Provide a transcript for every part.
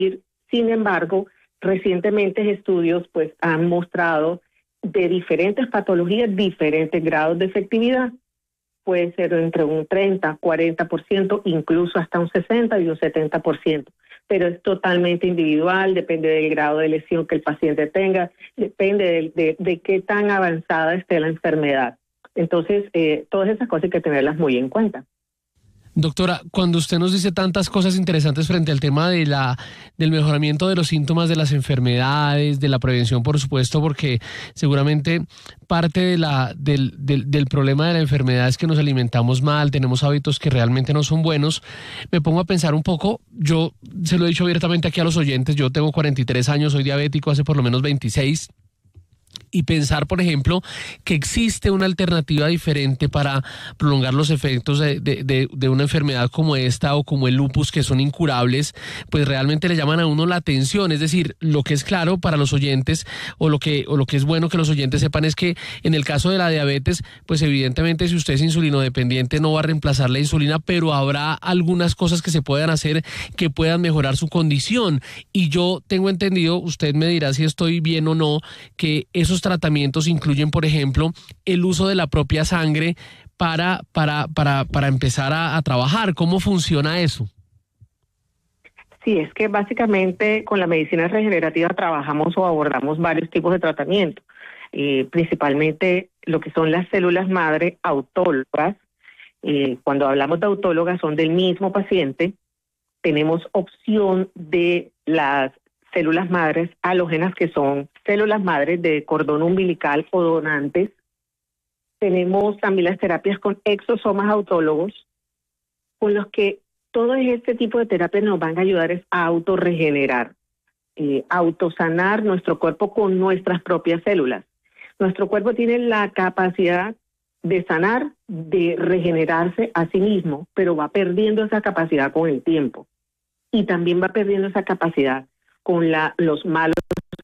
Sin embargo, recientemente estudios pues han mostrado de diferentes patologías, diferentes grados de efectividad. Puede ser entre un 30, 40%, incluso hasta un 60 y un 70%. Pero es totalmente individual, depende del grado de lesión que el paciente tenga, depende de qué tan avanzada esté la enfermedad. Entonces, todas esas cosas hay que tenerlas muy en cuenta. Doctora, cuando usted nos dice tantas cosas interesantes frente al tema del mejoramiento de los síntomas de las enfermedades, de la prevención, por supuesto, porque seguramente parte del problema de la enfermedad es que nos alimentamos mal, tenemos hábitos que realmente no son buenos, me pongo a pensar un poco, yo se lo he dicho abiertamente aquí a los oyentes, yo tengo 43 años, soy diabético hace por lo menos 26, y pensar, por ejemplo, que existe una alternativa diferente para prolongar los efectos de una enfermedad como esta o como el lupus, que son incurables, pues realmente le llaman a uno la atención. Es decir, lo que es claro para los oyentes o lo que es bueno que los oyentes sepan es que en el caso de la diabetes, pues evidentemente si usted es insulinodependiente no va a reemplazar la insulina, pero habrá algunas cosas que se puedan hacer que puedan mejorar su condición. Y yo tengo entendido, usted me dirá si estoy bien o no, que esos tratamientos incluyen, por ejemplo, el uso de la propia sangre para empezar a trabajar. ¿Cómo funciona eso? Sí, es que básicamente con la medicina regenerativa trabajamos o abordamos varios tipos de tratamiento, principalmente lo que son las células madre autólogas. Cuando hablamos de autólogas son del mismo paciente. Tenemos opción de las células madres halógenas, que son células madres de cordón umbilical o donantes. Tenemos también las terapias con exosomas autólogos, con los que todo este tipo de terapias nos van a ayudar a autorregenerar, autosanar nuestro cuerpo con nuestras propias células. Nuestro cuerpo tiene la capacidad de sanar, de regenerarse a sí mismo, pero va perdiendo esa capacidad con el tiempo. Y también va perdiendo esa capacidad con los malos.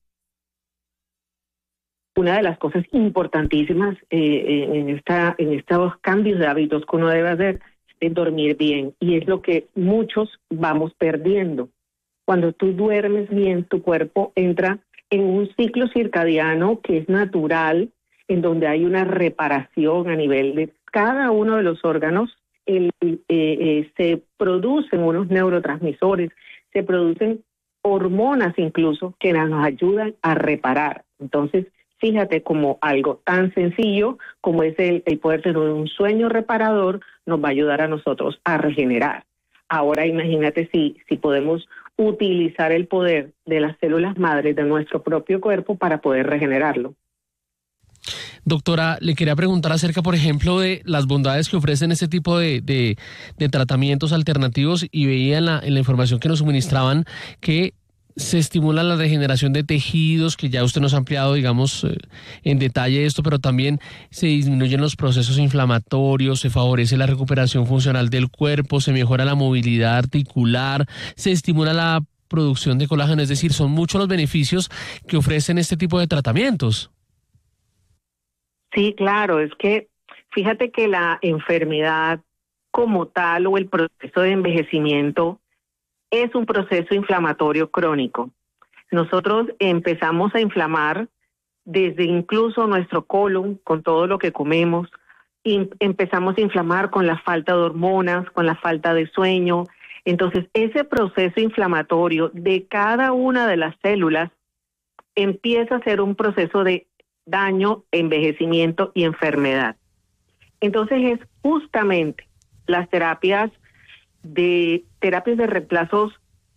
Una de las cosas importantísimas en estos cambios de hábitos que uno debe hacer es dormir bien, y es lo que muchos vamos perdiendo. Cuando tú duermes bien, tu cuerpo entra en un ciclo circadiano que es natural, en donde hay una reparación a nivel de cada uno de los órganos. Se producen unos neurotransmisores, se producen hormonas incluso que nos ayudan a reparar. Entonces, fíjate, como algo tan sencillo como es el poder tener un sueño reparador nos va a ayudar a nosotros a regenerar. Ahora imagínate si podemos utilizar el poder de las células madres de nuestro propio cuerpo para poder regenerarlo. Doctora, le quería preguntar acerca, por ejemplo, de las bondades que ofrecen este tipo de tratamientos alternativos, y veía en la información que nos suministraban que se estimula la regeneración de tejidos, que ya usted nos ha ampliado, digamos, en detalle esto, pero también se disminuyen los procesos inflamatorios, se favorece la recuperación funcional del cuerpo, se mejora la movilidad articular, se estimula la producción de colágeno. Es decir, son muchos los beneficios que ofrecen este tipo de tratamientos. Sí, claro, es que fíjate que la enfermedad como tal o el proceso de envejecimiento es un proceso inflamatorio crónico. Nosotros empezamos a inflamar desde incluso nuestro colon, con todo lo que comemos, y empezamos a inflamar con la falta de hormonas, con la falta de sueño. Entonces, ese proceso inflamatorio de cada una de las células empieza a ser un proceso de daño, envejecimiento y enfermedad. Entonces es justamente las terapias de reemplazos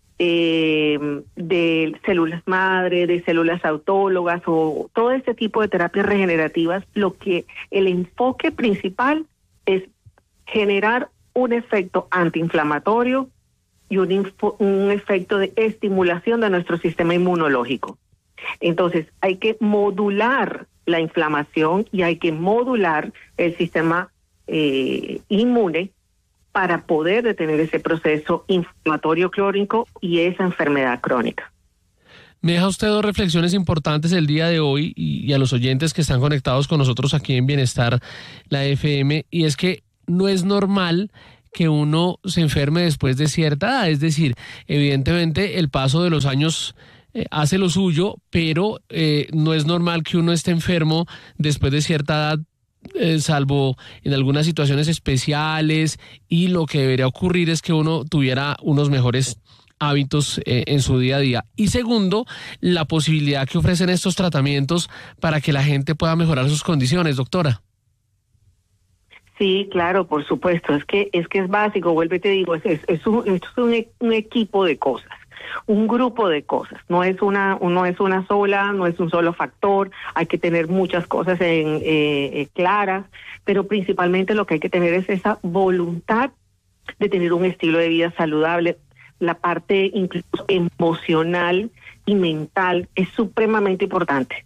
de células madre, de células autólogas o todo este tipo de terapias regenerativas, lo que el enfoque principal es generar un efecto antiinflamatorio y un efecto de estimulación de nuestro sistema inmunológico. Entonces, hay que modular la inflamación y hay que modular el sistema inmune para poder detener ese proceso inflamatorio crónico y esa enfermedad crónica. Me deja usted dos reflexiones importantes el día de hoy y a los oyentes que están conectados con nosotros aquí en Bienestar, la FM, y es que no es normal que uno se enferme después de cierta edad. Es decir, evidentemente el paso de los años hace lo suyo, pero no es normal que uno esté enfermo después de cierta edad, salvo en algunas situaciones especiales, y lo que debería ocurrir es que uno tuviera unos mejores hábitos en su día a día. Y segundo, la posibilidad que ofrecen estos tratamientos para que la gente pueda mejorar sus condiciones, doctora. Sí, claro, por supuesto. Es que es básico, vuelvo y te digo, es un equipo de cosas, un grupo de cosas. No es una sola, no es un solo factor. Hay que tener muchas cosas claras, pero principalmente lo que hay que tener es esa voluntad de tener un estilo de vida saludable. La parte incluso emocional y mental es supremamente importante.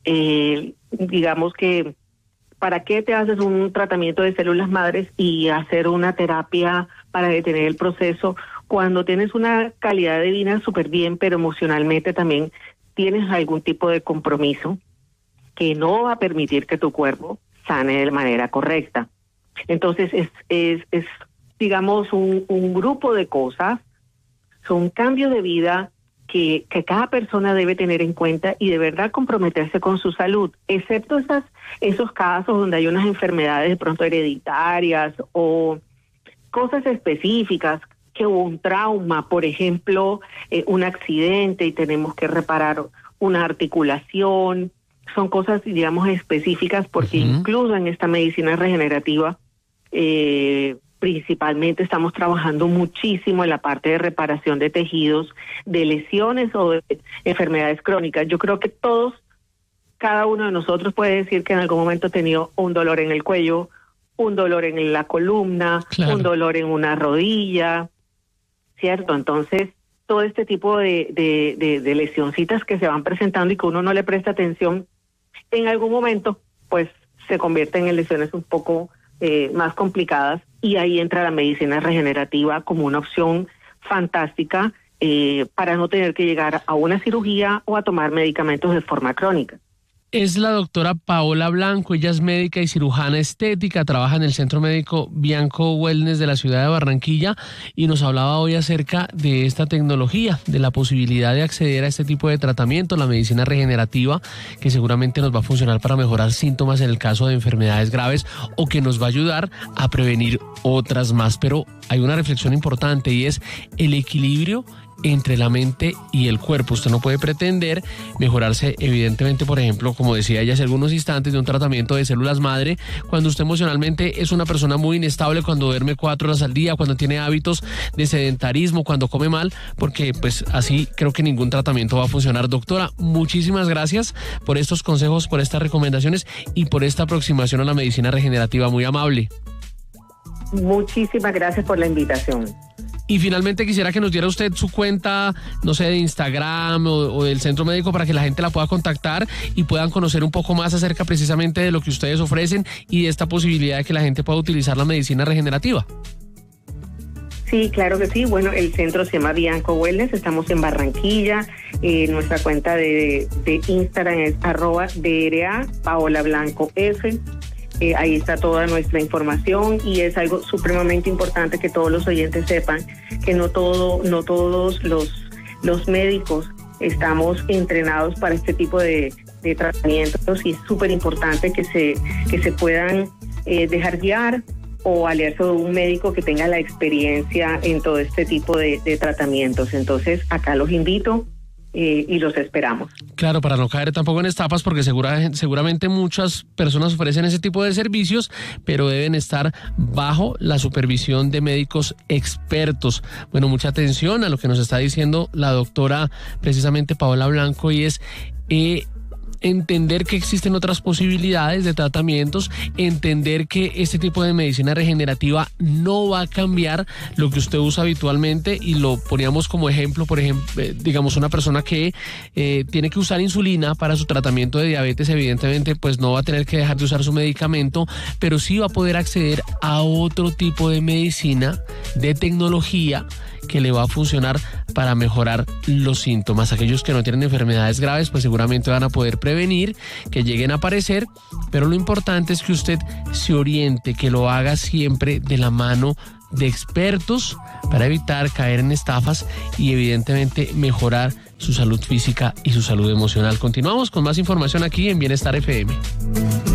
Digamos que, ¿para qué te haces un tratamiento de células madres y hacer una terapia para detener el proceso cuando tienes una calidad de vida súper bien, pero emocionalmente también tienes algún tipo de compromiso que no va a permitir que tu cuerpo sane de manera correcta? Entonces es digamos, un grupo de cosas, son cambios de vida que cada persona debe tener en cuenta y de verdad comprometerse con su salud, excepto esos casos donde hay unas enfermedades de pronto hereditarias o cosas específicas, que hubo un trauma, por ejemplo, un accidente y tenemos que reparar una articulación. Son cosas, digamos, específicas, porque incluso en esta medicina regenerativa principalmente estamos trabajando muchísimo en la parte de reparación de tejidos, de lesiones o de enfermedades crónicas. Yo creo que cada uno de nosotros puede decir que en algún momento ha tenido un dolor en el cuello, un dolor en la columna, claro, un dolor en una rodilla, ¿cierto? Entonces, todo este tipo de lesioncitas que se van presentando y que uno no le presta atención, en algún momento, pues, se convierten en lesiones un poco más complicadas, y ahí entra la medicina regenerativa como una opción fantástica para no tener que llegar a una cirugía o a tomar medicamentos de forma crónica. Es la doctora Paola Blanco, ella es médica y cirujana estética, trabaja en el Centro Médico Bianco Wellness de la ciudad de Barranquilla, y nos hablaba hoy acerca de esta tecnología, de la posibilidad de acceder a este tipo de tratamiento, la medicina regenerativa, que seguramente nos va a funcionar para mejorar síntomas en el caso de enfermedades graves, o que nos va a ayudar a prevenir otras más. Pero hay una reflexión importante, y es el equilibrio entre la mente y el cuerpo. Usted no puede pretender mejorarse, evidentemente, por ejemplo, como decía ella hace algunos instantes, de un tratamiento de células madre, cuando usted emocionalmente es una persona muy inestable, cuando duerme 4 horas al día, cuando tiene hábitos de sedentarismo, cuando come mal, porque pues así creo que ningún tratamiento va a funcionar. Doctora, muchísimas gracias por estos consejos, por estas recomendaciones y por esta aproximación a la medicina regenerativa. Muy amable. Muchísimas gracias por la invitación. Y finalmente quisiera que nos diera usted su cuenta, no sé, de Instagram o del Centro Médico, para que la gente la pueda contactar y puedan conocer un poco más acerca precisamente de lo que ustedes ofrecen y de esta posibilidad de que la gente pueda utilizar la medicina regenerativa. Sí, claro que sí. Bueno, el centro se llama Bianco Wellness, estamos en Barranquilla. Nuestra cuenta de Instagram es @DRA Paola Blanco F. Ahí está toda nuestra información, y es algo supremamente importante que todos los oyentes sepan que no todos los médicos estamos entrenados para este tipo de tratamientos, y es súper importante que se puedan dejar guiar o aliarse de un médico que tenga la experiencia en todo este tipo de tratamientos. Entonces, acá los invito y los esperamos. Claro, para no caer tampoco en estafas, porque seguramente muchas personas ofrecen ese tipo de servicios, pero deben estar bajo la supervisión de médicos expertos. Bueno, mucha atención a lo que nos está diciendo la doctora precisamente Paola Blanco, y es entender que existen otras posibilidades de tratamientos, entender que este tipo de medicina regenerativa no va a cambiar lo que usted usa habitualmente, y lo poníamos como ejemplo, por ejemplo, digamos, una persona que tiene que usar insulina para su tratamiento de diabetes, evidentemente pues no va a tener que dejar de usar su medicamento, pero sí va a poder acceder a otro tipo de medicina, de tecnología, que le va a funcionar para mejorar los síntomas. Aquellos que no tienen enfermedades graves, pues seguramente van a poder prevenir que lleguen a aparecer, pero lo importante es que usted se oriente, que lo haga siempre de la mano de expertos para evitar caer en estafas y evidentemente mejorar su salud física y su salud emocional. Continuamos con más información aquí en Bienestar FM.